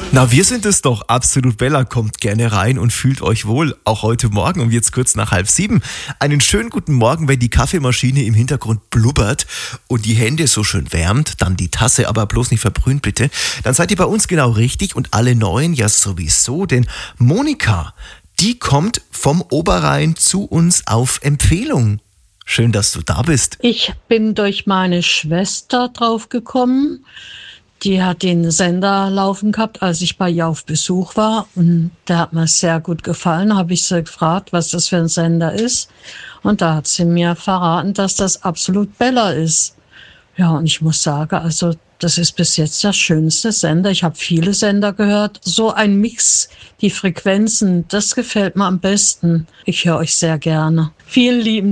Na, wir sind es doch. Absolut Bella. Kommt gerne rein und fühlt euch wohl. Auch heute Morgen um jetzt kurz nach 6:30. Einen schönen guten Morgen, wenn die Kaffeemaschine im Hintergrund blubbert und die Hände so schön wärmt. Dann die Tasse aber bloß nicht verbrühen, bitte. Dann seid ihr bei uns genau richtig und alle Neuen ja sowieso. Denn Monika, die kommt vom Oberrhein zu uns auf Empfehlung. Schön, dass du da bist. Ich bin durch meine Schwester drauf gekommen. Die hat den Sender laufen gehabt, als ich bei ihr auf Besuch war. Und der hat mir sehr gut gefallen. Habe ich sie gefragt, was das für ein Sender ist. Und da hat sie mir verraten, dass das Absolut Bella ist. Ja, und ich muss sagen, also das ist bis jetzt der schönste Sender. Ich habe viele Sender gehört. So ein Mix, die Frequenzen, das gefällt mir am besten. Ich höre euch sehr gerne. Vielen lieben